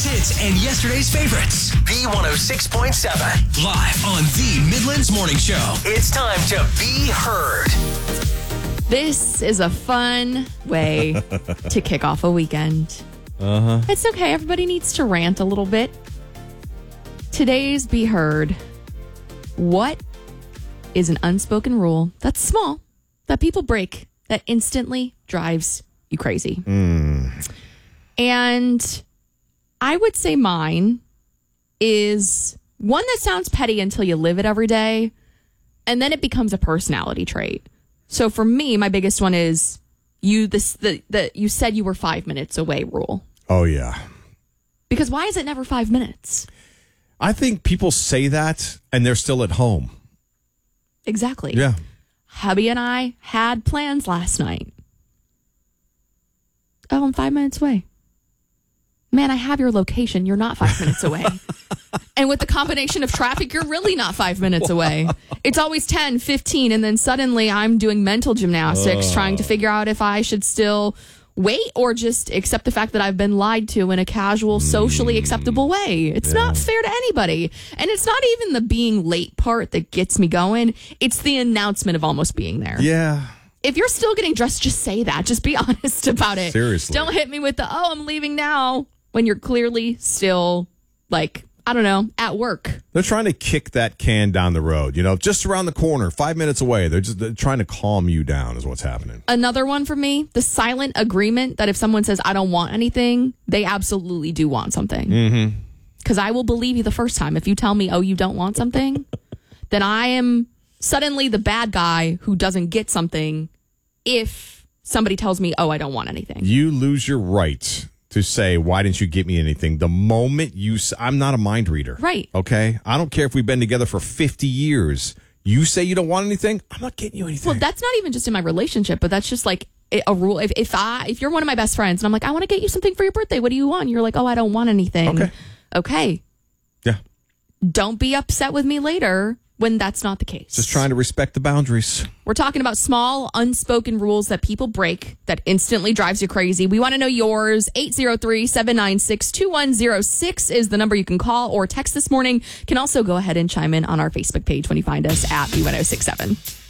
Today's hits and yesterday's favorites. B106.7. Live on the Midlands Morning Show. It's time to be heard. This is a fun way to kick off a weekend. It's okay. Everybody needs to rant a little bit. Today's Be Heard. What is an unspoken rule that's small, that people break, that instantly drives you crazy? And I would say mine is one that sounds petty until you live it every day, and then it becomes a personality trait. So for me, my biggest one is you said you were 5 minutes away rule. Oh, yeah. Because why is it never 5 minutes? I think people say that and they're still at home. Exactly. Yeah. Hubby and I had plans last night. Oh, I'm 5 minutes away. Man, I have your location. You're not 5 minutes away. And with the combination of traffic, you're really not 5 minutes away. It's always 10, 15, and then suddenly I'm doing mental gymnastics trying to figure out if I should still wait or just accept the fact that I've been lied to in a casual, socially acceptable way. It's not fair to anybody. And it's not even the being late part that gets me going. It's the announcement of almost being there. Yeah. If you're still getting dressed, just say that. Just be honest about it. Seriously. Don't hit me with the, I'm leaving now, when you're clearly still, like, I don't know, at work. They're trying to kick that can down the road, just around the corner, 5 minutes away. They're trying to calm you down is what's happening. Another one for me, the silent agreement that if someone says, I don't want anything, they absolutely do want something. Because I will believe you the first time. If you tell me, you don't want something, then I am suddenly the bad guy who doesn't get something if somebody tells me, I don't want anything. You lose your right to say, why didn't you get me anything? The moment I'm not a mind reader. Right. Okay? I don't care if we've been together for 50 years. You say you don't want anything, I'm not getting you anything. Well, that's not even just in my relationship, but that's just like a rule. If you're one of my best friends and I'm like, I want to get you something for your birthday. What do you want? And you're like, I don't want anything. Okay. Yeah. Don't be upset with me later when that's not the case. Just trying to respect the boundaries. We're talking about small, unspoken rules that people break that instantly drives you crazy. We want to know yours. 803-796-2106 is the number you can call or text this morning. You can also go ahead and chime in on our Facebook page when you find us at B1067.